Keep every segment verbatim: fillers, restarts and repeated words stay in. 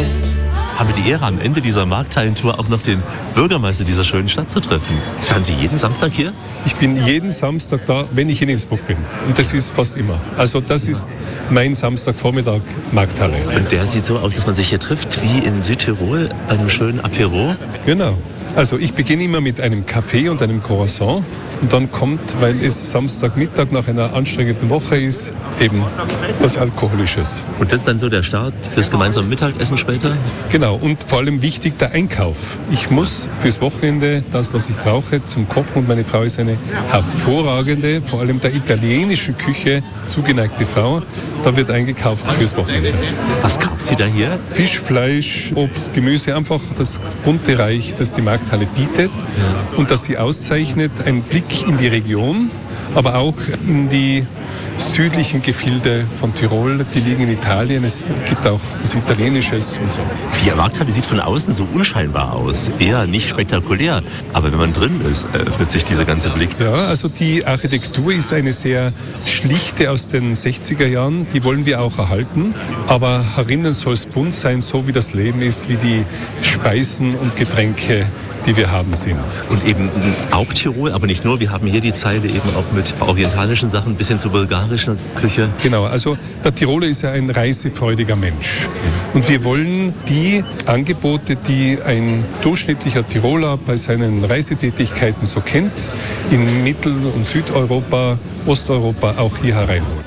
Habe die Ehre, am Ende dieser Markthallentour auch noch den Bürgermeister dieser schönen Stadt zu treffen. Sind Sie jeden Samstag hier? Ich bin jeden Samstag da, wenn ich in Innsbruck bin. Und das ist fast immer. Also das ist mein Samstagvormittag Markthalle. Und der sieht so aus, dass man sich hier trifft wie in Südtirol bei einem schönen Apéro? Genau. Also ich beginne immer mit einem Kaffee und einem Croissant. Und dann kommt, weil es Samstagmittag nach einer anstrengenden Woche ist, eben was Alkoholisches. Und das ist dann so der Start fürs gemeinsame Mittagessen später? Genau, und vor allem wichtig der Einkauf. Ich muss fürs Wochenende das, was ich brauche, zum Kochen. Und meine Frau ist eine hervorragende, vor allem der italienischen Küche zugeneigte Frau. Da wird eingekauft fürs Wochenende. Was kauft sie da hier? Fisch, Fleisch, Obst, Gemüse, einfach das bunte Reich, das die Markthalle bietet. Ja. Und das sie auszeichnet, ein Blick in die Region, aber auch in die südlichen Gefilde von Tirol, die liegen in Italien. Es gibt auch was Italienisches und so. Die Markthalle sieht von außen so unscheinbar aus, eher nicht spektakulär. Aber wenn man drin ist, öffnet sich dieser ganze Blick. Ja, also die Architektur ist eine sehr schlichte aus den sechziger Jahren. Die wollen wir auch erhalten. Aber herinnen soll es bunt sein, so wie das Leben ist, wie die Speisen und Getränke, die wir haben, sind. Und eben auch Tirol, aber nicht nur. Wir haben hier die Zeile eben auch mit orientalischen Sachen bis hin zur bulgarischen Küche. Genau, also der Tiroler ist ja ein reisefreudiger Mensch. Und wir wollen die Angebote, die ein durchschnittlicher Tiroler bei seinen Reisetätigkeiten so kennt, in Mittel- und Südeuropa, Osteuropa auch hier hereinholen.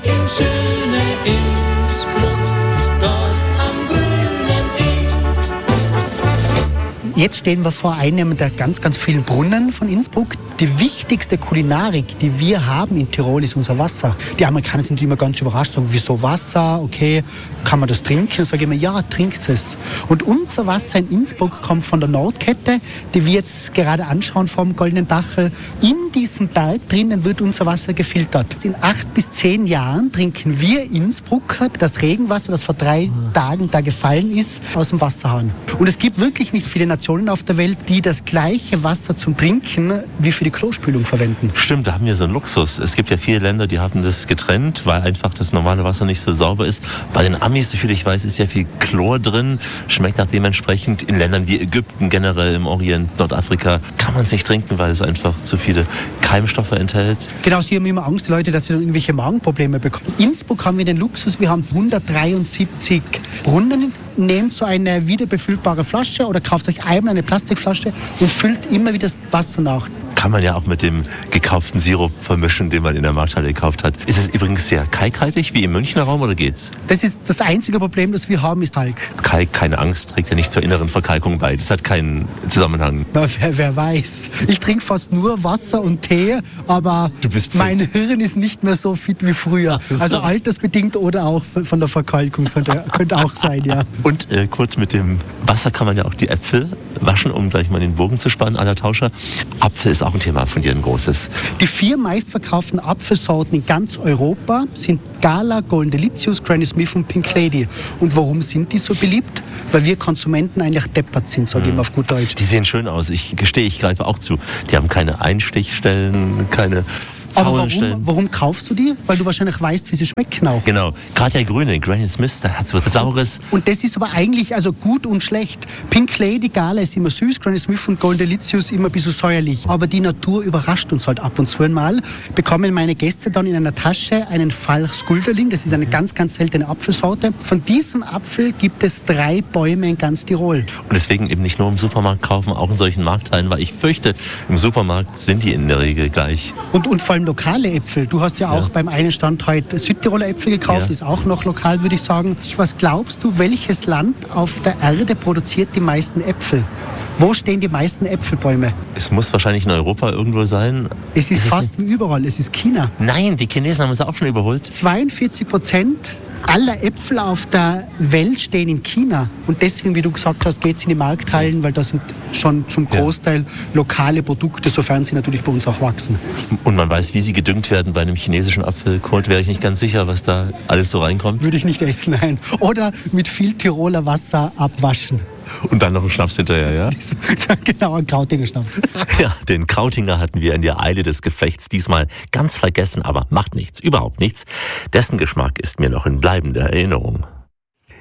Jetzt stehen wir vor einem der ganz, ganz vielen Brunnen von Innsbruck. Die wichtigste Kulinarik, die wir haben in Tirol, ist unser Wasser. Die Amerikaner sind immer ganz überrascht, sagen, wieso Wasser, okay, kann man das trinken? Dann sage ich immer, ja, trinkt es. Und unser Wasser in Innsbruck kommt von der Nordkette, die wir jetzt gerade anschauen vom Goldenen Dachel. In diesem Berg drinnen wird unser Wasser gefiltert. In acht bis zehn Jahren trinken wir Innsbrucker das Regenwasser, das vor drei Tagen da gefallen ist, aus dem Wasserhahn. Und es gibt wirklich nicht viele Nationen auf der Welt, die das gleiche Wasser zum Trinken wie für die Klospülung verwenden. Stimmt, da haben wir so einen Luxus. Es gibt ja viele Länder, die haben das getrennt, weil einfach das normale Wasser nicht so sauber ist. Bei den Amis, so viel ich weiß, ist ja viel Chlor drin. Schmeckt auch dementsprechend. In Ländern wie Ägypten, generell im Orient, Nordafrika, kann man es nicht trinken, weil es einfach zu viele Keimstoffe enthält. Genau, sie haben immer Angst, die Leute, dass sie dann irgendwelche Magenprobleme bekommen. In Innsbruck haben wir den Luxus, wir haben hundertdreiundsiebzig Brunnen. Nehmt so eine wiederbefüllbare Flasche oder kauft euch einmal eine Plastikflasche und füllt immer wieder das Wasser nach. Kann man ja auch mit dem gekauften Sirup vermischen, den man in der Markthalle gekauft hat. Ist es übrigens sehr kalkhaltig wie im Münchner Raum oder geht's? Das ist das einzige Problem, das wir haben, ist Kalk. Kalk, keine Angst, trägt ja nicht zur inneren Verkalkung bei. Das hat keinen Zusammenhang. Na, wer, wer weiß. Ich trinke fast nur Wasser und Tee, aber mein Hirn ist nicht mehr so fit wie früher. Also altersbedingt oder auch von der Verkalkung könnte, könnte auch sein, ja. Und äh, kurz, mit dem Wasser kann man ja auch die Äpfel waschen, um gleich mal den Bogen zu spannen, aller Tauscher. Apfel ist auch ein Thema von dir, ein großes. Die vier meistverkauften Apfelsorten in ganz Europa sind Gala, Golden Delicious, Granny Smith und Pink Lady. Und warum sind die so beliebt? Weil wir Konsumenten eigentlich deppert sind, sage ich hm. mal auf gut Deutsch. Die sehen schön aus. Ich gestehe, ich greife auch zu. Die haben keine Einstichstellen, keine... Aber warum, warum kaufst du die? Weil du wahrscheinlich weißt, wie sie schmecken auch. Genau. Gerade der grüne, Granny Smith, der hat so was Saures. Und das ist aber eigentlich also gut und schlecht. Pink Lady, Gala ist immer süß, Granny Smith und Golden Delicious immer ein bisschen säuerlich. Aber die Natur überrascht uns halt ab und zu einmal. Bekommen meine Gäste dann in einer Tasche einen Falch-Skulderling. Das ist eine ganz, ganz seltene Apfelsorte. Von diesem Apfel gibt es drei Bäume in ganz Tirol. Und deswegen eben nicht nur im Supermarkt kaufen, auch in solchen Marktteilen, weil ich fürchte, im Supermarkt sind die in der Regel gleich. Und, und vor allem lokale Äpfel. Du hast ja auch ja. beim einen Stand heute Südtiroler Äpfel gekauft, ja. Ist auch noch lokal, würde ich sagen. Was glaubst du, welches Land auf der Erde produziert die meisten Äpfel? Wo stehen die meisten Äpfelbäume? Es muss wahrscheinlich in Europa irgendwo sein. Es ist, ist fast es wie überall, es ist China. Nein, die Chinesen haben es auch schon überholt. zweiundvierzig Prozent aller Äpfel auf der Welt stehen in China. Und deswegen, wie du gesagt hast, geht es in die Markthallen, weil das sind schon zum Großteil ja. lokale Produkte, sofern sie natürlich bei uns auch wachsen. Und man weiß, wie sie gedüngt werden bei einem chinesischen Apfelkult, wäre ich nicht ganz sicher, was da alles so reinkommt. Würde ich nicht essen, nein. Oder mit viel Tiroler Wasser abwaschen. Und dann noch ein Schnaps hinterher, ja? Genau, ein Krautinger Schnaps. Ja, den Krautinger hatten wir in der Eile des Gefechts diesmal ganz vergessen, aber macht nichts, überhaupt nichts. Dessen Geschmack ist mir noch in bleibender Erinnerung.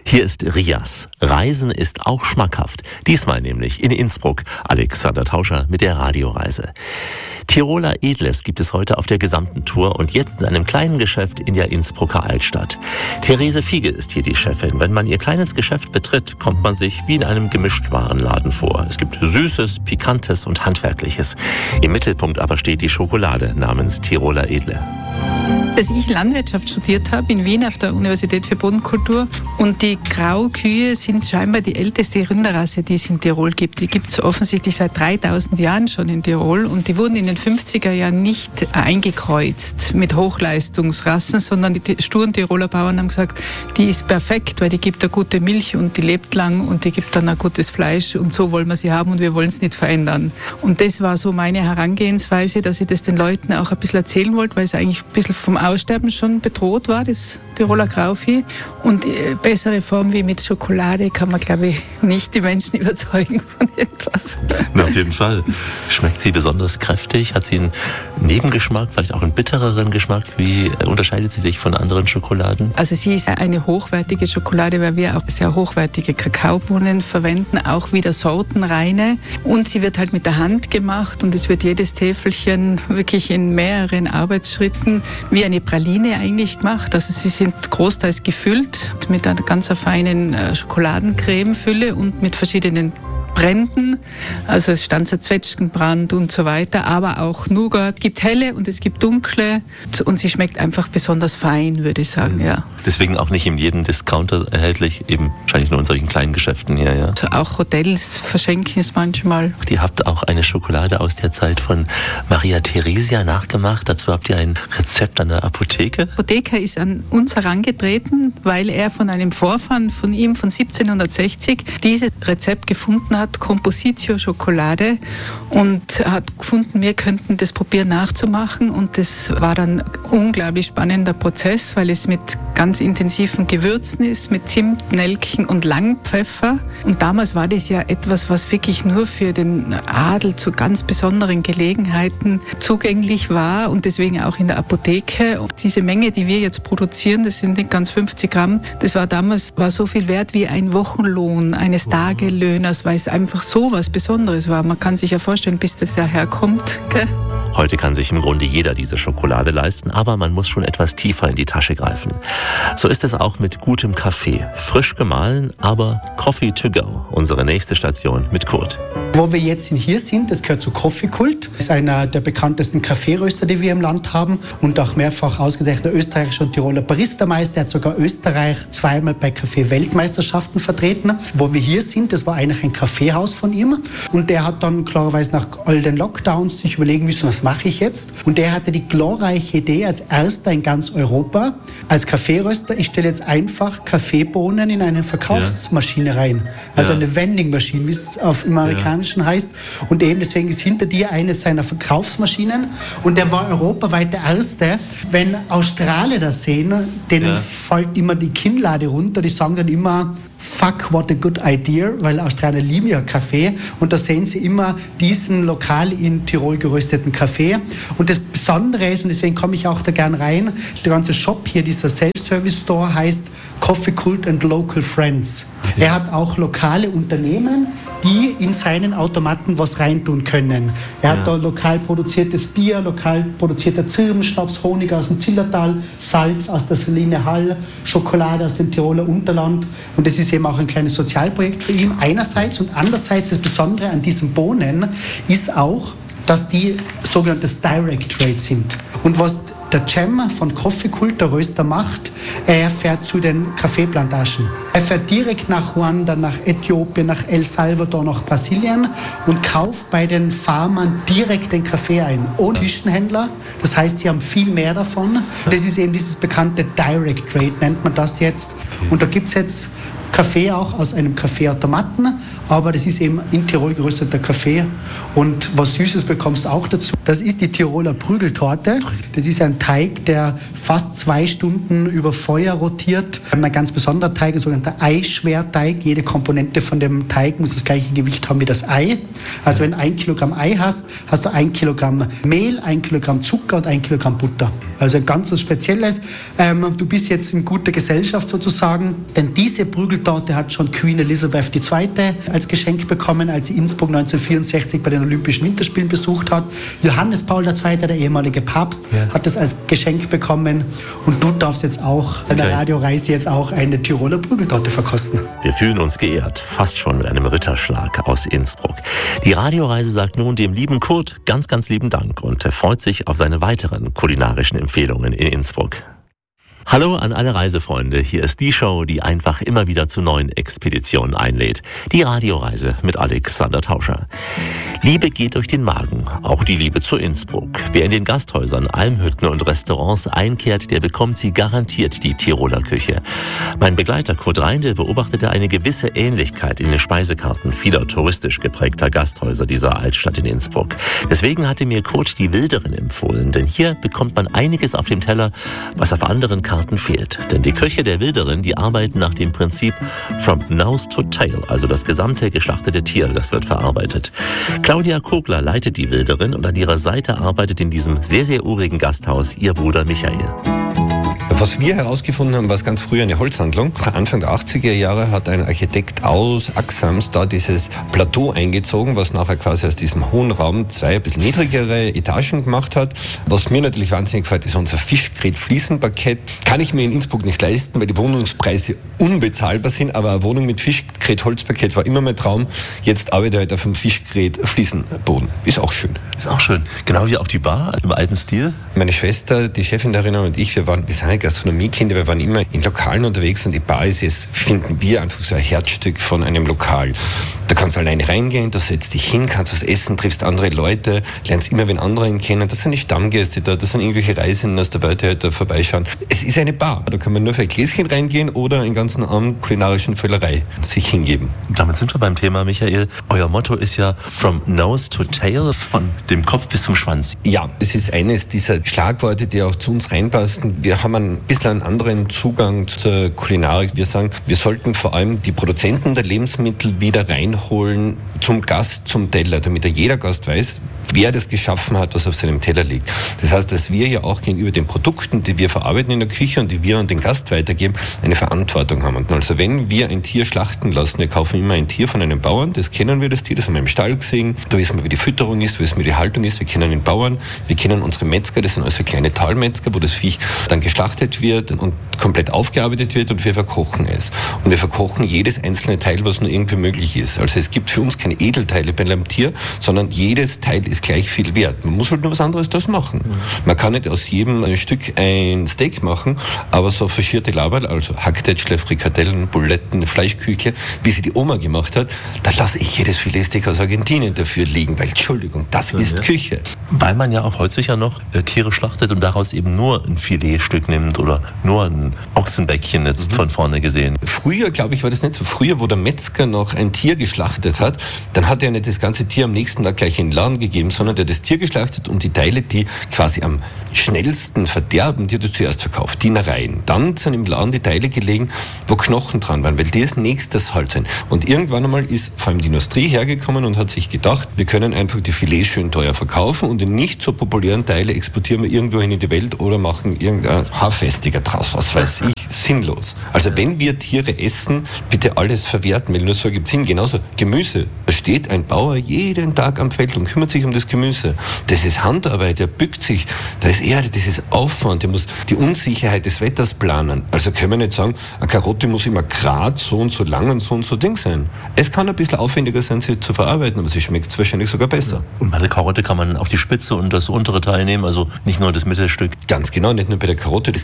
Hier ist Rias. Reisen ist auch schmackhaft. Diesmal nämlich in Innsbruck. Alexander Tauscher mit der Radioreise. Tiroler Edles gibt es heute auf der gesamten Tour und jetzt in einem kleinen Geschäft in der Innsbrucker Altstadt. Therese Fiege ist hier die Chefin. Wenn man ihr kleines Geschäft betritt, kommt man sich wie in einem Gemischtwarenladen vor. Es gibt Süßes, Pikantes und Handwerkliches. Im Mittelpunkt aber steht die Schokolade namens Tiroler Edle. Dass ich Landwirtschaft studiert habe in Wien auf der Universität für Bodenkultur und die Graukühe sind scheinbar die älteste Rinderrasse, die es in Tirol gibt. Die gibt es offensichtlich seit dreitausend Jahren schon in Tirol und die wurden in den fünfziger Jahren nicht eingekreuzt mit Hochleistungsrassen, sondern die sturen Tiroler Bauern haben gesagt, die ist perfekt, weil die gibt eine gute Milch und die lebt lang und die gibt dann ein gutes Fleisch und so wollen wir sie haben und wir wollen es nicht verändern. Und das war so meine Herangehensweise, dass ich das den Leuten auch ein bisschen erzählen wollte, weil es eigentlich ein bisschen vom Aussterben schon bedroht war, das Tiroler Grauvieh. Und bessere Form wie mit Schokolade kann man, glaube ich, nicht die Menschen überzeugen von irgendwas. Na, auf jeden Fall. Schmeckt sie besonders kräftig? Hat sie einen Nebengeschmack, vielleicht auch einen bittereren Geschmack? Wie unterscheidet sie sich von anderen Schokoladen? Also sie ist eine hochwertige Schokolade, weil wir auch sehr hochwertige Kakaobohnen verwenden, auch wieder sortenreine. Und sie wird halt mit der Hand gemacht und es wird jedes Täfelchen wirklich in mehreren Arbeitsschritten wie eine Praline eigentlich gemacht. Also sie sind großteils gefüllt mit einer ganz feinen Schokoladencremefülle und mit verschiedenen Bränden, also es stand Zwetschgenbrand und so weiter, aber auch Nougat. Es gibt helle und es gibt dunkle und sie schmeckt einfach besonders fein, würde ich sagen, ja. Deswegen auch nicht in jedem Discounter erhältlich, eben wahrscheinlich nur in solchen kleinen Geschäften hier, ja. Also auch Hotels verschenken es manchmal. Ihr habt auch eine Schokolade aus der Zeit von Maria Theresia nachgemacht. Dazu habt ihr ein Rezept an der Apotheke. Apotheker ist an uns herangetreten, weil er von einem Vorfahren von ihm von siebzehnhundertsechzig dieses Rezept gefunden hat, Compositio Schokolade, und hat gefunden, wir könnten das probieren nachzumachen und das war dann ein unglaublich spannender Prozess, weil es mit ganz intensiven Gewürzen ist, mit Zimt, Nelken und Langpfeffer und damals war das ja etwas, was wirklich nur für den Adel zu ganz besonderen Gelegenheiten zugänglich war und deswegen auch in der Apotheke. Und diese Menge, die wir jetzt produzieren, das sind nicht ganz fünfzig Gramm, das war damals war so viel wert wie ein Wochenlohn eines Tagelöhners, weil es einfach so was Besonderes war. Man kann sich ja vorstellen, bis das ja herkommt. Gell? Heute kann sich im Grunde jeder diese Schokolade leisten, aber man muss schon etwas tiefer in die Tasche greifen. So ist es auch mit gutem Kaffee. Frisch gemahlen, aber Coffee to go. Unsere nächste Station mit Kurt. Wo wir jetzt hier sind, das gehört zu Coffee Kult. Das ist einer der bekanntesten Kaffeeröster, die wir im Land haben und auch mehrfach ausgezeichneter österreichischer und Tiroler Barista-Meister. Er hat sogar Österreich zweimal bei Kaffee-Weltmeisterschaften vertreten. Wo wir hier sind, das war eigentlich ein Kaffeehaus von ihm und der hat dann klarerweise nach all den Lockdowns sich überlegen müssen, was mache ich jetzt? Und der hatte die glorreiche Idee als erster in ganz Europa, als Kaffeeröster, ich stelle jetzt einfach Kaffeebohnen in eine Verkaufsmaschine rein. Also ja. eine Vending-Maschine, wie es auf im Amerikanischen ja. heißt. Und eben deswegen ist hinter dir eine seiner Verkaufsmaschinen. Und der war europaweit der Erste. Wenn Australier das sehen, denen ja. fällt immer die Kinnlade runter. Die sagen dann immer, fuck, what a good idea, weil Australier lieben ja Kaffee und da sehen sie immer diesen lokal in Tirol gerösteten Kaffee. Und das Besondere ist, und deswegen komme ich auch da gern rein, der ganze Shop hier, dieser Self-Service-Store heißt Coffee Kult and Local Friends. Okay. Er hat auch lokale Unternehmen, die in seinen Automaten was reintun können. Er ja. hat da lokal produziertes Bier, lokal produzierter Zirbenschnaps, Honig aus dem Zillertal, Salz aus der Saline Hall, Schokolade aus dem Tiroler Unterland. Und das ist eben auch ein kleines Sozialprojekt für ihn einerseits. Und andererseits das Besondere an diesen Bohnen ist auch, dass die sogenanntes Direct Trade sind. Und was der Cem von Coffee Kult, der Röster, macht, er fährt zu den Kaffeeplantagen. Er fährt direkt nach Ruanda, nach Äthiopien, nach El Salvador, nach Brasilien und kauft bei den Farmern direkt den Kaffee ein, ohne Zwischenhändler. Das heißt, sie haben viel mehr davon. Das ist eben dieses bekannte Direct Trade, nennt man das jetzt. Und da gibt es jetzt Kaffee auch aus einem Kaffeeautomaten, aber das ist eben in Tirol gerösteter Kaffee. Und was Süßes bekommst du auch dazu. Das ist die Tiroler Prügeltorte. Das ist ein Teig, der fast zwei Stunden über Feuer rotiert. Ein ganz besonderer Teig, ein sogenannter Eischwerteig. Jede Komponente von dem Teig muss das gleiche Gewicht haben wie das Ei. Also wenn du ein Kilogramm Ei hast, hast du ein Kilogramm Mehl, ein Kilogramm Zucker und ein Kilogramm Butter. Also ganz was Spezielles. Ähm, du bist jetzt in guter Gesellschaft sozusagen, denn diese Prügeltorte hat schon Queen Elizabeth die Zweite als Geschenk bekommen, als sie Innsbruck neunzehnhundertvierundsechzig bei den Olympischen Winterspielen besucht hat. Johannes Paul der Zweite, der ehemalige Papst, ja. hat das als Geschenk bekommen. Und du darfst jetzt auch bei der okay. Radioreise jetzt auch eine Tiroler Prügeltorte verkosten. Wir fühlen uns geehrt, fast schon mit einem Ritterschlag aus Innsbruck. Die Radioreise sagt nun dem lieben Kurt ganz, ganz lieben Dank und er freut sich auf seine weiteren kulinarischen Empfehlungen in Innsbruck. Hallo an alle Reisefreunde, hier ist die Show, die einfach immer wieder zu neuen Expeditionen einlädt. Die Radioreise mit Alexander Tauscher. Liebe geht durch den Magen, auch die Liebe zu Innsbruck. Wer in den Gasthäusern, Almhütten und Restaurants einkehrt, der bekommt sie garantiert die Tiroler Küche. Mein Begleiter Kurt Reindl beobachtete eine gewisse Ähnlichkeit in den Speisekarten vieler touristisch geprägter Gasthäuser dieser Altstadt in Innsbruck. Deswegen hatte mir Kurt die Wilderin empfohlen, denn hier bekommt man einiges auf dem Teller, was auf anderen Karten fehlt. Denn die Köche der Wilderin, die arbeiten nach dem Prinzip from nose to tail, also das gesamte geschlachtete Tier, das wird verarbeitet. Claudia Kogler leitet die Wilderin und an ihrer Seite arbeitet in diesem sehr, sehr urigen Gasthaus ihr Bruder Michael. Was wir herausgefunden haben, war es ganz früh eine Holzhandlung. Anfang der achtziger Jahre hat ein Architekt aus Axams da dieses Plateau eingezogen, was nachher quasi aus diesem hohen Raum zwei ein bisschen niedrigere Etagen gemacht hat. Was mir natürlich wahnsinnig gefällt, ist unser Fischgrät-Fliesenparkett. Kann ich mir in Innsbruck nicht leisten, weil die Wohnungspreise unbezahlbar sind, aber eine Wohnung mit Fischgrät-Holzparkett war immer mein Traum. Jetzt arbeite ich halt auf einem Fischgrät-Fliesenboden. Ist auch schön. Ist auch schön. Genau wie auch die Bar im alten Stil. Meine Schwester, die Chefin darin und ich, wir waren, wir sind Gastronomiekinder, wir waren immer in Lokalen unterwegs und die Bar ist jetzt, finden wir, einfach so ein Herzstück von einem Lokal. Da kannst du alleine reingehen, du setzt dich hin, kannst was essen, triffst andere Leute, lernst immer wen anderen kennen. Das sind die Stammgäste da, das sind irgendwelche Reisenden aus der Welt, die halt da vorbeischauen. Es ist eine Bar. Da kann man nur für ein Gläschen reingehen oder in ganzen Abend kulinarischen Völlerei sich hingeben. Damit sind wir beim Thema, Michael. Euer Motto ist ja from nose to tail, von dem Kopf bis zum Schwanz. Ja, es ist eines dieser Schlagworte, die auch zu uns reinpassen. Wir haben einen bisschen einen anderen Zugang zur Kulinarik. Wir sagen, wir sollten vor allem die Produzenten der Lebensmittel wieder reinholen zum Gast, zum Teller, damit jeder Gast weiß, wer das geschaffen hat, was auf seinem Teller liegt. Das heißt, dass wir ja auch gegenüber den Produkten, die wir verarbeiten in der Küche und die wir an den Gast weitergeben, eine Verantwortung haben. Und also wenn wir ein Tier schlachten lassen, wir kaufen immer ein Tier von einem Bauern, das kennen wir, das Tier, das haben wir im Stall gesehen, da wissen wir, wie die Fütterung ist, wie die Haltung ist, wir kennen den Bauern, wir kennen unsere Metzger, das sind also kleine Talmetzger, wo das Viech dann geschlachtet wird und komplett aufgearbeitet wird und wir verkochen es. Und wir verkochen jedes einzelne Teil, was nur irgendwie möglich ist. Also es gibt für uns keine Edelteile bei einem Tier, sondern jedes Teil ist gleich viel wert. Man muss halt nur was anderes das machen. Man kann nicht aus jedem ein Stück ein Steak machen, aber so faschierte Laberl, also Hacktätschle, Frikadellen, Buletten, Fleischküchle, wie sie die Oma gemacht hat, da lasse ich jedes Filetsteak aus Argentinien dafür liegen, weil, Entschuldigung, das ja, ist ja. Küche. Weil man ja auch heutzutage noch äh, Tiere schlachtet und daraus eben nur ein Filetstück nimmt oder nur ein Ochsenbäckchen jetzt mhm. von vorne gesehen. Früher, glaube ich, war das nicht so. Früher, wo der Metzger noch ein Tier geschlachtet hat, dann hat er nicht das ganze Tier am nächsten Tag gleich in den Laden gegeben, sondern der hat das Tier geschlachtet und die Teile, die quasi am schnellsten verderben, die hat er zuerst verkauft, die Innereien. Dann sind im Laden die Teile gelegen, wo Knochen dran waren, weil die als nächstes halt sind. Und irgendwann einmal ist vor allem die Industrie hergekommen und hat sich gedacht, wir können einfach die Filets schön teuer verkaufen und die nicht so populären Teile exportieren wir irgendwo hin in die Welt oder machen irgendein Haarfestiger draus, was weiß ich. Sinnlos. Also wenn wir Tiere essen, bitte alles verwerten, weil nur so gibt es Sinn. Genauso Gemüse. Da steht ein Bauer jeden Tag am Feld und kümmert sich um das Gemüse. Das ist Handarbeit, der bückt sich, da ist Erde, das ist Aufwand, der muss die Unsicherheit des Wetters planen. Also können wir nicht sagen, eine Karotte muss immer gerade so und so lang und so und so Ding sein. Es kann ein bisschen aufwendiger sein, sie zu verarbeiten, aber sie schmeckt wahrscheinlich sogar besser. Und bei der Karotte kann man auf die Spitze und das untere Teil nehmen, also nicht nur das Mittelstück. Ganz genau, nicht nur bei der Karotte. Es gibt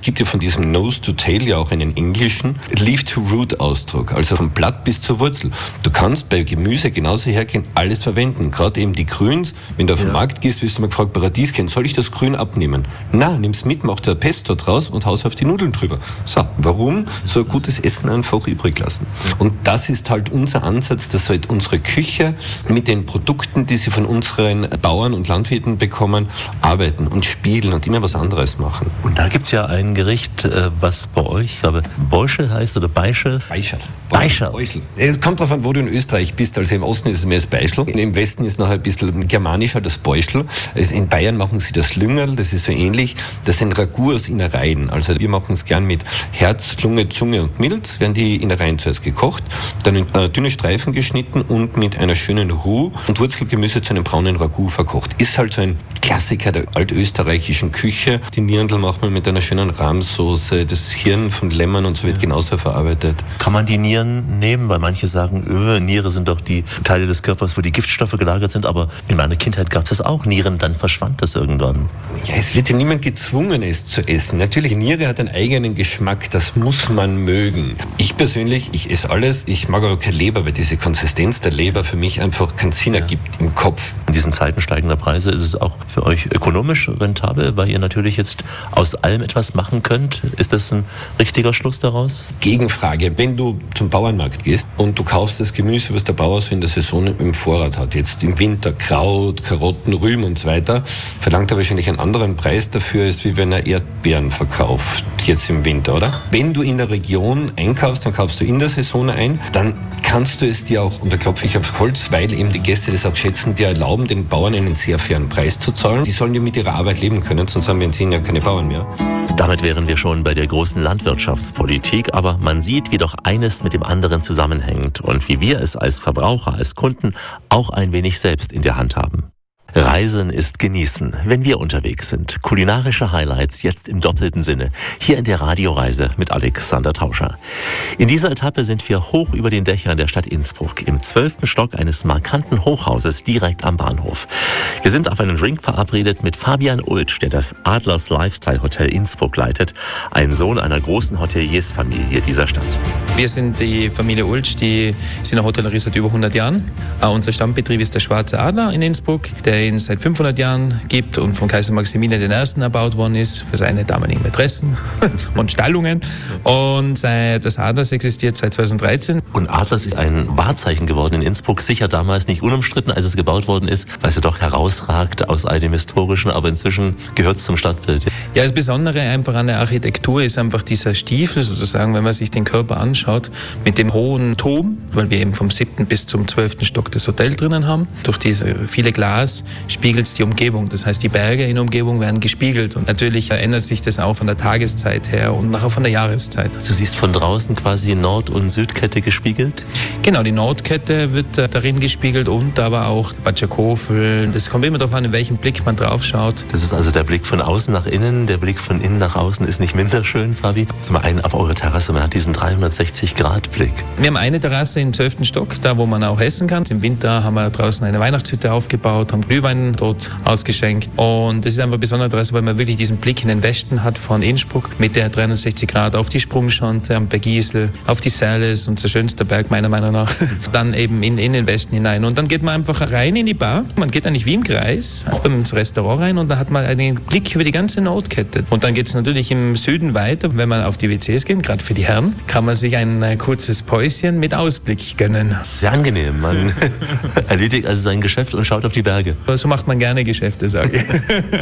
gibt ja von diesem Nose to Tail ja auch einen englischen Leaf to Root Ausdruck, also vom Blatt bis zur Wurzel. Du kannst bei Gemüse genauso hergehen, alles verwenden, gerade eben die Grüns. Wenn du auf den ja. Markt gehst, wirst du mal gefragt, Paradiesken, soll ich das Grün abnehmen? Na, nimm's mit, mach dir Pesto draus und haus auf die Nudeln drüber. So, warum so ein gutes Essen einfach übrig lassen? Und das ist halt unser Ansatz, dass halt unsere Küche mit den Produkten, die sie von unseren Bauern und Landwirten bekommen, arbeiten und spielen und immer was anderes machen. Und da gibt es ja ein Gericht, was bei euch, ich glaube, Beuschel heißt oder Beischel? Beischel. Beischel. Beischel. Es kommt darauf an, wo du in Österreich bist. Also im Osten ist es mehr das Beischel. Im Westen ist noch ein bisschen germanischer das Beuschel. In Bayern machen sie das Lüngerl, das ist so ähnlich. Das sind Ragout aus Innereien. Also wir machen es gern mit Herz, Lunge, Zunge und Milz. Werden die Innereien zuerst gekocht, dann in äh, dünne Streifen geschnitten und mit einer schönen Roux und Wurzelgemüse zu einem braunen Ragout verkocht. Ist halt so ein Klassiker der altösterreichischen Küche. Die Nierndl macht man mit einer schönen Rahmsoße. Das Hirn von Lämmern und so wird genauso verarbeitet. Kann man die Nieren nehmen? Weil manche sagen, öh, Niere sind doch die Teile des Körpers, wo die Giftstoffe gelagert sind. Aber in meiner Kindheit gab es das auch. Nieren, dann verschwand das irgendwann. Ja, es wird ja niemand gezwungen, es zu essen. Natürlich, Niere hat einen eigenen Geschmack. Das muss man mögen. Ich persönlich, ich esse alles. Ich mag aber keine Leber, weil diese Konsistenz der Leber für mich einfach keinen Sinn ergibt im Kopf. In diesen Zeiten steigender Preise ist es auch für euch ökonomisch rentabel, weil ihr natürlich jetzt aus allem etwas machen könnt. Ist das ein richtiger Schluss daraus? Gegenfrage. Wenn du zum Bauernmarkt gehst und du kaufst das Gemüse, was der Bauer so in der Saison im Vorrat hat, jetzt im Winter Kraut, Karotten, Rüben und so weiter, verlangt er wahrscheinlich einen anderen Preis dafür, als wie wenn er Erdbeeren verkauft, jetzt im Winter, oder? Wenn du in der Region einkaufst, dann kaufst du in der Saison ein, dann kannst du es dir auch, und da klopfe ich auf Holz, weil eben die Gäste das auch schätzen, dir erlauben, den Bauern einen sehr fairen Preis zu zahlen. Die sollen ja mit ihrer Arbeit leben können, sonst haben wir in zehn Jahren keine Bauern mehr. Damit wären wir schon bei der großen Landwirtschaftspolitik, aber man sieht, wie doch eines mit dem anderen zusammenhängt und wie wir es als Verbraucher, als Kunden auch ein wenig selbst in der Hand haben. Reisen ist genießen, wenn wir unterwegs sind. Kulinarische Highlights jetzt im doppelten Sinne. Hier in der Radioreise mit Alexander Tauscher. In dieser Etappe sind wir hoch über den Dächern der Stadt Innsbruck, im zwölften Stock eines markanten Hochhauses direkt am Bahnhof. Wir sind auf einen Drink verabredet mit Fabian Ultsch, der das Adlers Lifestyle Hotel Innsbruck leitet, ein Sohn einer großen Hoteliersfamilie dieser Stadt. Wir sind die Familie Ultsch, die sind in der Hotellerie seit über hundert Jahren. Unser Stammbetrieb ist der Schwarze Adler in Innsbruck, der ihn seit fünfhundert Jahren gibt und von Kaiser Maximilian der Ersten erbaut worden ist für seine damaligen Mätressen und Stallungen. Und das Adlers existiert seit zweitausenddreizehn. Und Adlers ist ein Wahrzeichen geworden in Innsbruck, sicher damals nicht unumstritten, als es gebaut worden ist, weil es ja doch herausragt aus all dem Historischen, aber inzwischen gehört es zum Stadtbild. Ja, das Besondere einfach an der Architektur ist einfach dieser Stiefel sozusagen, wenn man sich den Körper anschaut, mit dem hohen Turm, weil wir eben vom siebten bis zum zwölften Stock das Hotel drinnen haben. Durch diese viele Glas spiegelt es die Umgebung. Das heißt, die Berge in der Umgebung werden gespiegelt. Und natürlich ändert sich das auch von der Tageszeit her und nachher von der Jahreszeit. Du siehst von draußen quasi Nord- und Südkette gespiegelt? Genau, die Nordkette wird darin gespiegelt und aber auch Batschakofel. Das kommt immer darauf an, in welchem Blick man drauf schaut. Das ist also der Blick von außen nach innen. Der Blick von innen nach außen ist nicht minder schön, Fabi. Zum einen auf eure Terrasse, man hat diesen dreihundertsechzig Grad Blick. Wir haben eine Terrasse im zwölften Stock, da wo man auch essen kann. Im Winter haben wir draußen eine Weihnachtshütte aufgebaut, haben Glühwein dort ausgeschenkt. Und das ist einfach eine besondere Terrasse, weil man wirklich diesen Blick in den Westen hat von Innsbruck mit der dreihundertsechzig Grad auf die Sprungschanze, am Bergisel, auf die Serles, unser schönster Berg meiner Meinung nach. Dann eben in, in den Westen hinein. Und dann geht man einfach rein in die Bar. Man geht eigentlich wie im Kreis, auch ins Restaurant rein und da hat man einen Blick über die ganze Nordkette. Und dann geht es natürlich im Süden weiter. Wenn man auf die W Cs geht, gerade für die Herren, kann man sich ein äh, kurzes Päuschen mit Ausblick gönnen. Sehr angenehm. Man erledigt also sein Geschäft und schaut auf die Berge. So macht man gerne Geschäfte, sage ich.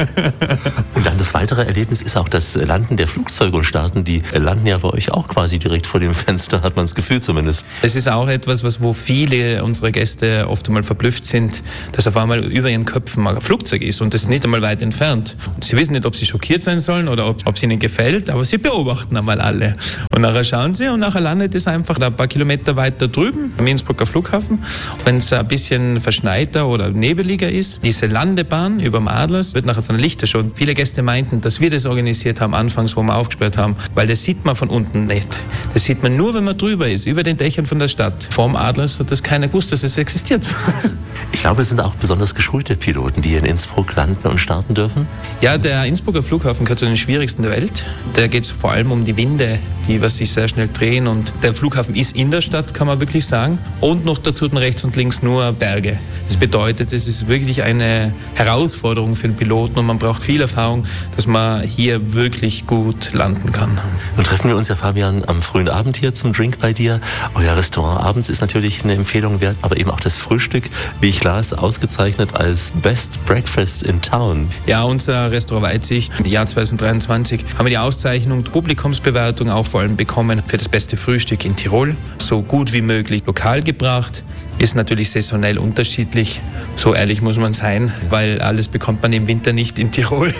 Und dann das weitere Erlebnis ist auch das Landen der Flugzeuge und Starten. Die landen ja bei euch auch quasi direkt vor dem Fenster, hat man das Gefühl zumindest. Es ist auch etwas, was, wo viele unserer Gäste oft einmal verblüfft sind, dass auf einmal über ihren Köpfen mal ein Flugzeug ist und das nicht einmal weit entfernt. Und sie wissen nicht, ob sie schockiert sein sollen oder ob, ob es ihnen gefällt, aber sie beobachten einmal alle. Und nachher schauen sie und nachher landet es einfach ein paar Kilometer weiter drüben am Innsbrucker Flughafen. Wenn es ein bisschen verschneiter oder nebeliger ist, Adlers. Diese Landebahn über dem Adlers wird nachher so eine Lichtershow. Und viele Gäste meinten, dass wir das organisiert haben, anfangs, wo wir aufgesperrt haben, weil das sieht man von unten nicht. Das sieht man nur, wenn man drüber ist, über den Dächern von der Stadt. Vorm Adlers hat das keiner gewusst, dass es existiert. Ich glaube, es sind auch besonders geschulte Piloten, die hier in Innsbruck landen und starten dürfen. Ja, der Innsbrucker Flughafen gehört zu den schwierigsten der Welt. Da geht es vor allem um die Winde, die was sich sehr schnell drehen. Und der Flughafen ist in der Stadt, kann man wirklich sagen. Und noch dazu rechts und links nur Berge. Das bedeutet, es ist wirklich eine Herausforderung für den Piloten und man braucht viel Erfahrung, dass man hier wirklich gut landen kann. Nun treffen wir uns ja, Fabian, am frühen Abend hier zum Drink bei dir. Euer Restaurant abends ist natürlich eine Empfehlung wert, aber eben auch das Frühstück, wie ich las, ausgezeichnet als Best Breakfast in Town. Ja, unser Restaurant Weitsicht im Jahr zwanzig dreiundzwanzig haben wir die Auszeichnung Publikumsbewertung auch vor allem bekommen für das beste Frühstück in Tirol. So gut wie möglich lokal gebracht. Ist natürlich saisonell unterschiedlich, so ehrlich muss man sein, weil alles bekommt man im Winter nicht in Tirol.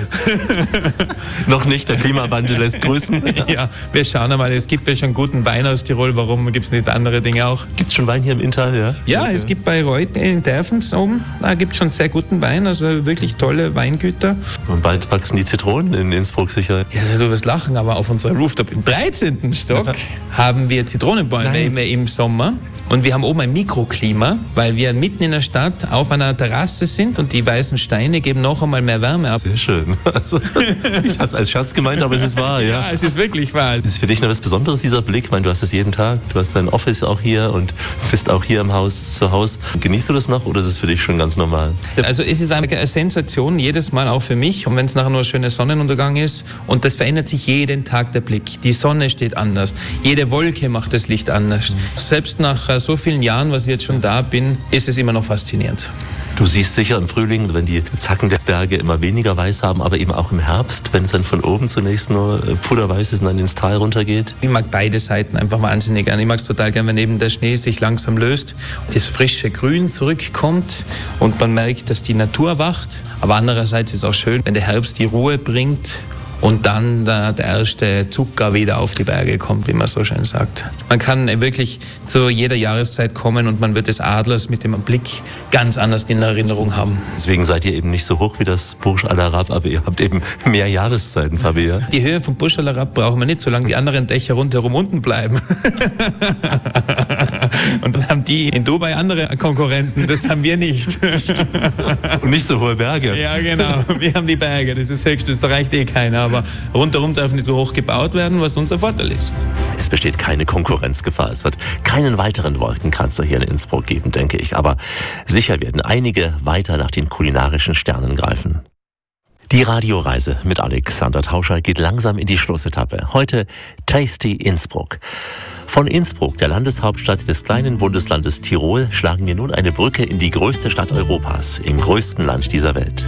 Noch nicht, der Klimawandel lässt grüßen. Ja, wir schauen einmal, es gibt ja schon guten Wein aus Tirol, warum gibt es nicht andere Dinge auch? Gibt es schon Wein hier im Inntal, ja? Ja, es gibt bei Reut in Derfens oben, da gibt es schon sehr guten Wein, also wirklich tolle Weingüter. Und bald wachsen die Zitronen in Innsbruck sicher. Ja, du wirst lachen, aber auf unserer Rooftop im dreizehnten Stock haben wir Zitronenbäume immer im Sommer. Und wir haben oben ein Mikroklima, weil wir mitten in der Stadt auf einer Terrasse sind und die weißen Steine geben noch einmal mehr Wärme ab. Sehr schön. Also, ich hatte es als Scherz gemeint, aber es ist wahr, ja. Ja, es ist wirklich wahr. Das ist für dich noch was Besonderes, dieser Blick. Ich meine, du hast es jeden Tag. Du hast dein Office auch hier und bist auch hier im Haus zu Hause. Genießt du das noch oder ist es für dich schon ganz normal? Also es ist eine Sensation, jedes Mal auch für mich. Und wenn es nachher nur ein schöner Sonnenuntergang ist. Und das verändert sich jeden Tag, der Blick. Die Sonne steht anders. Jede Wolke macht das Licht anders. Selbst nach so vielen Jahren, was ich jetzt schon da bin, ist es immer noch faszinierend. Du siehst sicher im Frühling, wenn die Zacken der Berge immer weniger weiß haben, aber eben auch im Herbst, wenn es dann von oben zunächst nur puderweiß ist und dann ins Tal runtergeht. Ich mag beide Seiten einfach wahnsinnig gern. Ich mag es total gern, wenn eben der Schnee sich langsam löst, das frische Grün zurückkommt und man merkt, dass die Natur wacht. Aber andererseits ist es auch schön, wenn der Herbst die Ruhe bringt und dann der, der erste Zucker wieder auf die Berge kommt, wie man so schön sagt. Man kann wirklich zu jeder Jahreszeit kommen und man wird des Adlers mit dem Blick ganz anders in Erinnerung haben. Deswegen seid ihr eben nicht so hoch wie das Burj Al Arab, aber ihr habt eben mehr Jahreszeiten, Fabia. Die Höhe vom Burj Al Arab brauchen wir nicht, solange die anderen Dächer rundherum unten bleiben. Und dann haben die in Dubai andere Konkurrenten, das haben wir nicht. Und nicht so hohe Berge. Ja, genau. Wir haben die Berge, das ist höchstes, da reicht eh keiner. Aber rundherum darf nicht hoch gebaut werden, was unser Vorteil ist. Es besteht keine Konkurrenzgefahr. Es wird keinen weiteren Wolkenkratzer hier in Innsbruck geben, denke ich. Aber sicher werden einige weiter nach den kulinarischen Sternen greifen. Die Radioreise mit Alexander Tauscher geht langsam in die Schlussetappe. Heute Tasty Innsbruck. Von Innsbruck, der Landeshauptstadt des kleinen Bundeslandes Tirol, schlagen wir nun eine Brücke in die größte Stadt Europas, im größten Land dieser Welt.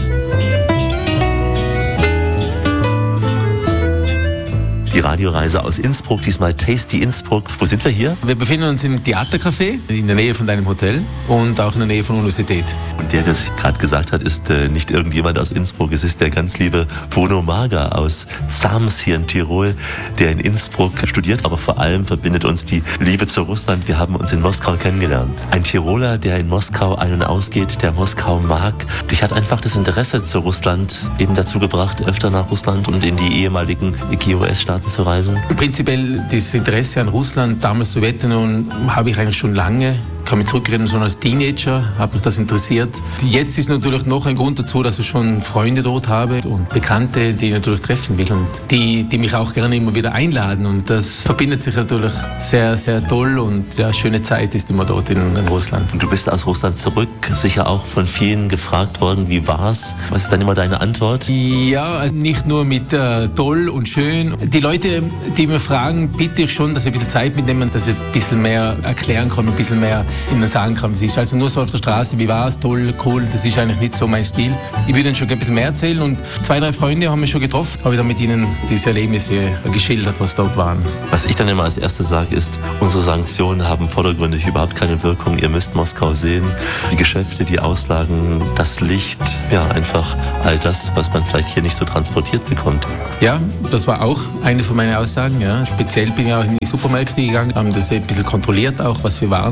Die Radioreise aus Innsbruck, diesmal Tasty Innsbruck. Wo sind wir hier? Wir befinden uns im Theatercafé in der Nähe von deinem Hotel und auch in der Nähe von der Universität. Und der, der es gerade gesagt hat, ist äh, nicht irgendjemand aus Innsbruck. Es ist der ganz liebe Bruno Mager aus Zams hier in Tirol, der in Innsbruck studiert. Aber vor allem verbindet uns die Liebe zu Russland. Wir haben uns in Moskau kennengelernt. Ein Tiroler, der in Moskau ein- und ausgeht, der Moskau mag. Dich hat einfach das Interesse zu Russland eben dazu gebracht, öfter nach Russland und in die ehemaligen G O S-Staaten zu reisen? Prinzipiell das Interesse an Russland, damals Sowjetunion, habe ich eigentlich schon lange. Ich kann mich zurückerinnern, schon als Teenager hat mich das interessiert. Jetzt ist natürlich noch ein Grund dazu, dass ich schon Freunde dort habe und Bekannte, die ich natürlich treffen will und die, die mich auch gerne immer wieder einladen. Und das verbindet sich natürlich sehr, sehr toll und ja, schöne Zeit ist immer dort in, in Russland. Und du bist aus Russland zurück, sicher auch von vielen gefragt worden, wie war's? Was ist dann immer deine Antwort? Ja, also nicht nur mit äh, toll und schön. Die Leute, die mir fragen, bitte ich schon, dass ich ein bisschen Zeit mitnehmen, dass ich ein bisschen mehr erklären kann, ein bisschen mehr ihnen sagen kann. Es ist also nur so auf der Straße, wie war es, toll, cool, das ist eigentlich nicht so mein Stil. Ich würde ihnen schon ein bisschen mehr erzählen und zwei, drei Freunde haben mich schon getroffen, habe ich dann mit ihnen diese Erlebnisse geschildert, was dort waren. Was ich dann immer als erstes sage, ist, unsere Sanktionen haben vordergründig überhaupt keine Wirkung. Ihr müsst Moskau sehen. Die Geschäfte, die Auslagen, das Licht, ja, einfach all das, was man vielleicht hier nicht so transportiert bekommt. Ja, das war auch eine von meinen Aussagen. Ja. Speziell bin ich auch in die Supermärkte gegangen, haben das ein bisschen kontrolliert auch, was für Waren sie dort haben.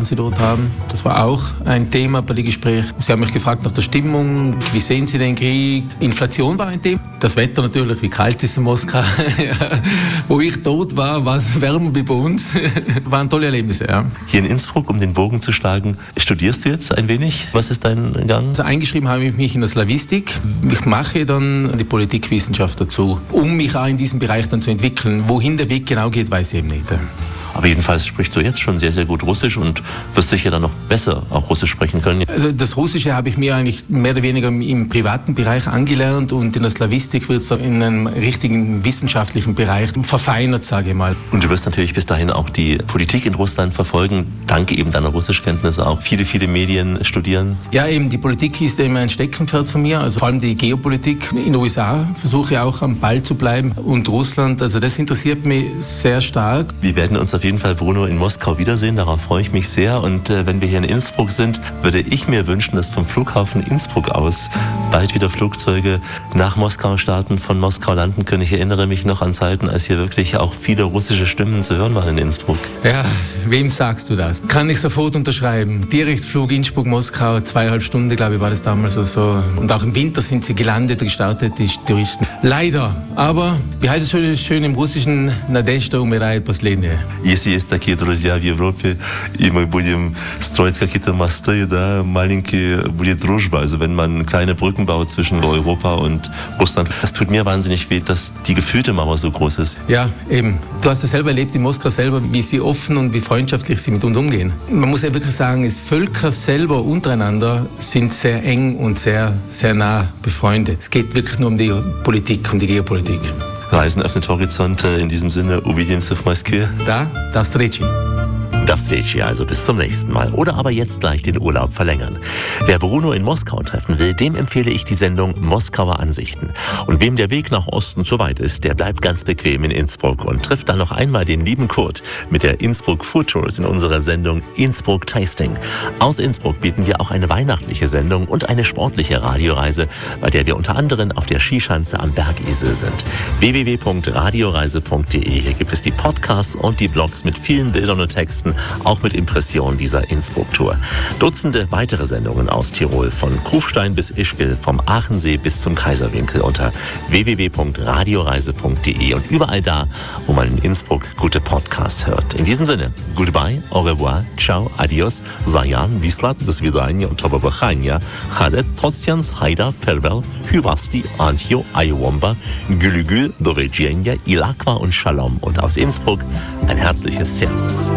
haben. Das war auch ein Thema bei den Gesprächen. Sie haben mich gefragt nach der Stimmung, wie sehen Sie den Krieg? Inflation war ein Thema. Das Wetter natürlich, wie kalt ist in Moskau. Ja. Wo ich dort war, war es wärmer wie bei uns. Waren tolle Erlebnisse, ja. Hier in Innsbruck, um den Bogen zu schlagen, studierst du jetzt ein wenig? Was ist dein Gang? Also eingeschrieben habe ich mich in der Slawistik. Ich mache dann die Politikwissenschaft dazu, um mich auch in diesem Bereich dann zu entwickeln. Wohin der Weg genau geht, weiß ich eben nicht. Aber jedenfalls sprichst du jetzt schon sehr, sehr gut Russisch und wirst sicher dann noch besser auch Russisch sprechen können. Also das Russische habe ich mir eigentlich mehr oder weniger im privaten Bereich angelernt und in der Slawistik wird es in einem richtigen wissenschaftlichen Bereich verfeinert, sage ich mal. Und du wirst natürlich bis dahin auch die Politik in Russland verfolgen, dank eben deiner Russischkenntnisse auch viele, viele Medien studieren. Ja, eben die Politik ist eben ein Steckenpferd von mir, also vor allem die Geopolitik. In den U S A versuche ich auch am Ball zu bleiben und Russland, also das interessiert mich sehr stark. Wir werden uns auf jeden Fall, Bruno, in Moskau wiedersehen. Darauf freue ich mich sehr. Und äh, wenn wir hier in Innsbruck sind, würde ich mir wünschen, dass vom Flughafen Innsbruck aus bald wieder Flugzeuge nach Moskau starten, von Moskau landen können. Ich erinnere mich noch an Zeiten, als hier wirklich auch viele russische Stimmen zu hören waren in Innsbruck. Ja, wem sagst du das? Kann ich sofort unterschreiben. Direktflug Innsbruck-Moskau, zweieinhalb Stunden, glaube ich, war das damals so. so. Und auch im Winter sind sie gelandet und gestartet, die Touristen. Leider. Aber, wie heißt es schön, schön im Russischen? Nadezhda умирает последняя. Если есть такие друзья в Европе, и мы будем строить какие-то мосты, да, маленькие, будет дружба. Also wenn man kleine Brücken baut zwischen Europa und Russland, das tut mir wahnsinnig weh, dass die gefühlte Mauer so groß ist. Ja, eben. Du hast das selber erlebt in Moskau selber, wie sie offen und wie freundschaftlich sie mit uns umgehen. Man muss ja wirklich sagen, es Völker selber untereinander sind sehr eng und sehr, sehr nah befreundet. Es geht wirklich nur um die Politik, um die Geopolitik. Reisen öffnet Horizonte, in diesem Sinne, увидимся в Москве. Da, до встречи. До встречи, also bis zum nächsten Mal. Oder aber jetzt gleich den Urlaub verlängern. Wer Bruno in Moskau treffen will, dem empfehle ich die Sendung Moskauer Ansichten. Und wem der Weg nach Osten zu weit ist, der bleibt ganz bequem in Innsbruck und trifft dann noch einmal den lieben Kurt mit der Innsbruck Food Tours in unserer Sendung Innsbruck Tasting. Aus Innsbruck bieten wir auch eine weihnachtliche Sendung und eine sportliche Radioreise, bei der wir unter anderem auf der Skischanze am Bergesel sind. w w w punkt radioreise punkt de. Hier gibt es die Podcasts und die Blogs mit vielen Bildern und Texten, auch mit Impressionen dieser Innsbruck-Tour. Dutzende weitere Sendungen aus Tirol, von Kufstein bis Ischgl, vom Aachensee bis zum Kaiserwinkel unter w w w punkt radioreise punkt de und überall da, wo man in Innsbruck gute Podcasts hört. In diesem Sinne, goodbye, au revoir, ciao, adios, zayan, vislat, до свидания und tobabachania, chadet, trotsians, haida, farewell, hyvasti, antio, ayowomba, gülügül, do widzenia, ilakwa und shalom. Und aus Innsbruck ein herzliches Servus.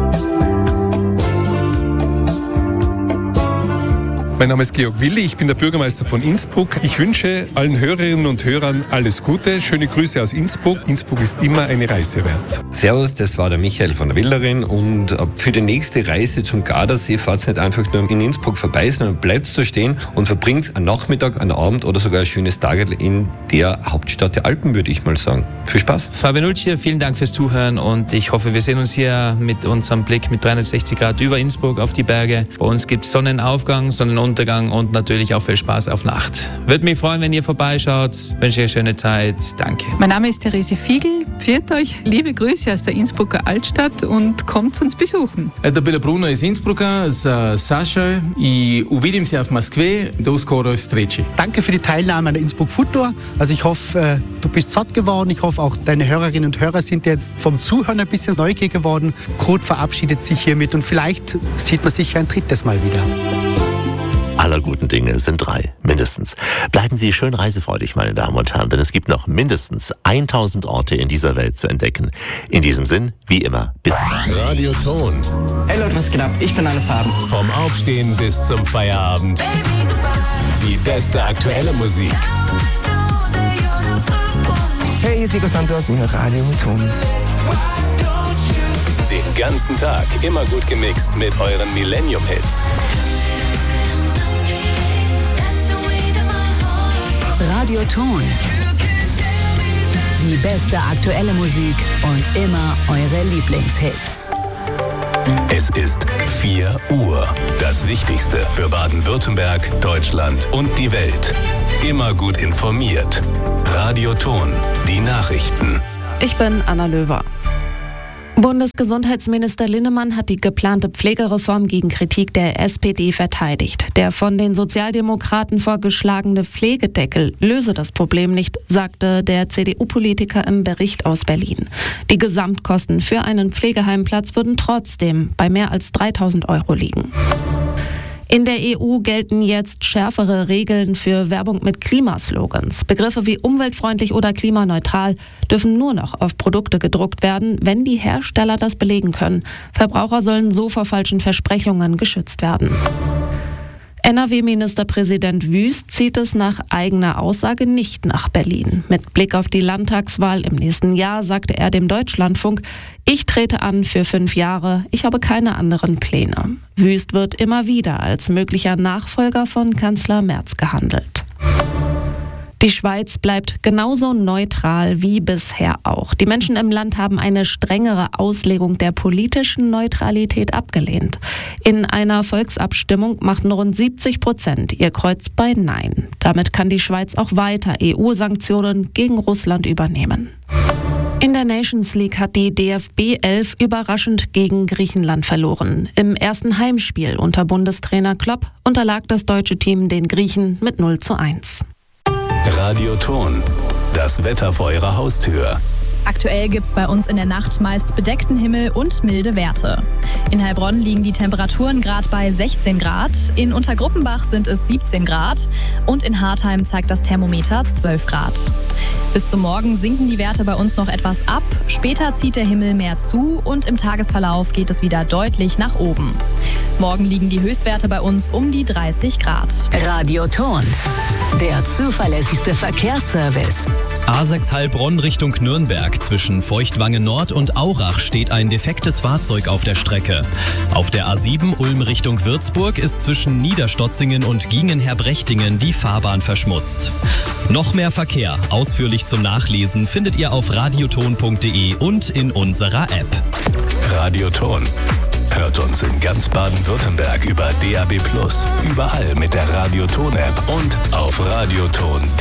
Mein Name ist Georg Willi, ich bin der Bürgermeister von Innsbruck. Ich wünsche allen Hörerinnen und Hörern alles Gute. Schöne Grüße aus Innsbruck. Innsbruck ist immer eine Reise wert. Servus, das war der Michael von der Wilderin und für die nächste Reise zum Gardasee fahrt nicht einfach nur in Innsbruck vorbei, sondern bleibt da stehen und verbringt einen Nachmittag, einen Abend oder sogar ein schönes Tag in der Hauptstadt der Alpen, würde ich mal sagen. Viel Spaß. Fabian Ulch hier, vielen Dank fürs Zuhören und ich hoffe, wir sehen uns hier mit unserem Blick mit dreihundertsechzig Grad über Innsbruck auf die Berge. Bei uns gibt es Sonnenaufgang, Sonnenuntergang und natürlich auch viel Spaß auf Nacht. Würde mich freuen, wenn ihr vorbeischaut. Wünsche euch eine schöne Zeit. Danke. Mein Name ist Therese Fiegel. Pfiat euch, liebe Grüße aus der Innsbrucker Altstadt und kommt uns besuchen. Это были Bruno из Инсбрука с Сашей и увидимся в Москве. До скорой встречи. Danke für die Teilnahme an der Innsbruck Food Tour. Also ich hoffe, du bist satt geworden. Ich hoffe, auch deine Hörerinnen und Hörer sind jetzt vom Zuhören ein bisschen neugierig geworden. Kurt verabschiedet sich hiermit und vielleicht sieht man sich ein drittes Mal wieder. Aller guten Dinge sind drei, mindestens. Bleiben Sie schön reisefreudig, meine Damen und Herren, denn es gibt noch mindestens tausend Orte in dieser Welt zu entdecken. In diesem Sinn, wie immer, bis bald. Radio Ton. Hey Leute, was geht ab? Ich bin Anne Farben. Vom Aufstehen bis zum Feierabend. Die beste aktuelle Musik. Hey, hier ist Nico Santos und Radio Ton. Den ganzen Tag immer gut gemixt mit euren Millennium-Hits. Radio Ton. Die beste aktuelle Musik und immer eure Lieblingshits. Es ist vier Uhr. Das Wichtigste für Baden-Württemberg, Deutschland und die Welt. Immer gut informiert. Radio Ton. Die Nachrichten. Ich bin Anna Löwer. Bundesgesundheitsminister Linnemann hat die geplante Pflegereform gegen Kritik der S P D verteidigt. Der von den Sozialdemokraten vorgeschlagene Pflegedeckel löse das Problem nicht, sagte der C D U-Politiker im Bericht aus Berlin. Die Gesamtkosten für einen Pflegeheimplatz würden trotzdem bei mehr als dreitausend Euro liegen. In der E U gelten jetzt schärfere Regeln für Werbung mit Klimaslogans. Begriffe wie umweltfreundlich oder klimaneutral dürfen nur noch auf Produkte gedruckt werden, wenn die Hersteller das belegen können. Verbraucher sollen so vor falschen Versprechungen geschützt werden. N R W-Ministerpräsident Wüst zieht es nach eigener Aussage nicht nach Berlin. Mit Blick auf die Landtagswahl im nächsten Jahr sagte er dem Deutschlandfunk: Ich trete an für fünf Jahre, ich habe keine anderen Pläne. Wüst wird immer wieder als möglicher Nachfolger von Kanzler Merz gehandelt. Die Schweiz bleibt genauso neutral wie bisher auch. Die Menschen im Land haben eine strengere Auslegung der politischen Neutralität abgelehnt. In einer Volksabstimmung machten rund siebzig Prozent ihr Kreuz bei Nein. Damit kann die Schweiz auch weiter E U-Sanktionen gegen Russland übernehmen. In der Nations League hat die D F B elf überraschend gegen Griechenland verloren. Im ersten Heimspiel unter Bundestrainer Klopp unterlag das deutsche Team den Griechen mit null zu eins. Radioton, das Wetter vor Ihrer Haustür. Aktuell gibt es bei uns in der Nacht meist bedeckten Himmel und milde Werte. In Heilbronn liegen die Temperaturen gerade bei sechzehn Grad, in Untergruppenbach sind es siebzehn Grad und in Hartheim zeigt das Thermometer zwölf Grad. Bis zum Morgen sinken die Werte bei uns noch etwas ab, später zieht der Himmel mehr zu und im Tagesverlauf geht es wieder deutlich nach oben. Morgen liegen die Höchstwerte bei uns um die dreißig Grad. Radioton, der zuverlässigste Verkehrsservice. A sechs Heilbronn Richtung Nürnberg. Zwischen Feuchtwangen Nord und Aurach steht ein defektes Fahrzeug auf der Strecke. Auf der A sieben Ulm Richtung Würzburg ist zwischen Niederstotzingen und Giengenher-Brechtingen die Fahrbahn verschmutzt. Noch mehr Verkehr, ausführlich zum Nachlesen, findet ihr auf radioton punkt de und in unserer App. Radioton. Hört uns in ganz Baden-Württemberg über D A B plus, überall mit der Radioton-App und auf radioton punkt de.